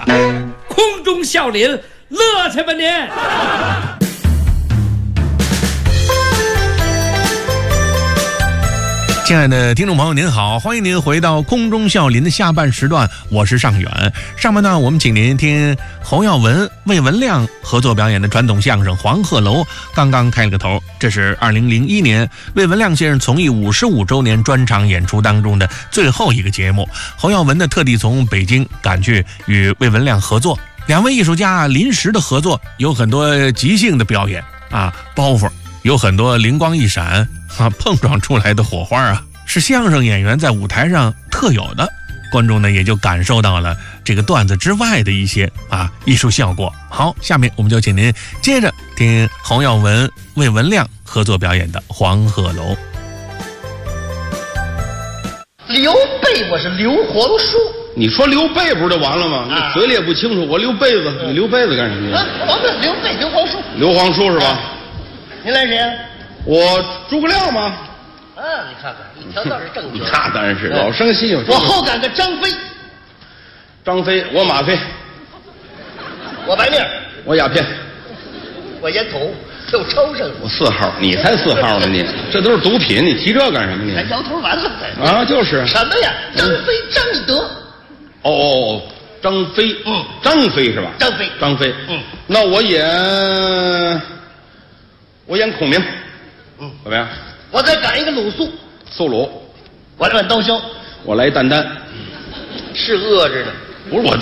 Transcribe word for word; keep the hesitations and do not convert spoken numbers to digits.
空中笑林，乐去吧您！ 亲爱的听众朋友您好，欢迎您回到空中笑林的下半时段，我是尚远。上半段我们请您听侯耀文、魏文亮合作表演的传统相声《黄鹤楼》刚刚开了个头。这是二零零一年魏文亮先生从艺五十五周年专场演出当中的最后一个节目。侯耀文呢特地从北京赶去与魏文亮合作，两位艺术家临时的合作，有很多即兴的表演啊，包袱有很多灵光一闪啊，碰撞出来的火花啊，是相声演员在舞台上特有的。观众呢也就感受到了这个段子之外的一些啊艺术效果。好，下面我们就请您接着听侯耀文、魏文亮合作表演的《黄鹤楼》。 刘备，我是刘皇叔。 你说刘备不是就完了吗？ 啊、 你嘴里也不清楚。我刘备子，你刘备子干什么？ 啊，王子刘备，刘皇叔。 刘皇叔是吧？ 啊、您来谁呀、啊？ 我诸葛亮吗？ 啊，你看看，一条道是正经。 那当然是老生新有。 我后赶个张飞。 张飞，我马飞。 我白面。 我鸦片。 我烟筒。又抽上了。 我四号，你才四号呢你，这都是毒品，你提这干什么你？ 还摇头丸了才。 啊，就是什么呀？张飞、张翼德。 哦哦哦，张飞， 嗯， 张飞是吧？ 张飞， 张飞， 嗯， 那我演，我演孔明， 嗯， 怎么样？ 我再赶一个鲁肃， 肃鲁， 我来演刀削， 我来担担， 是饿着呢。 不是我。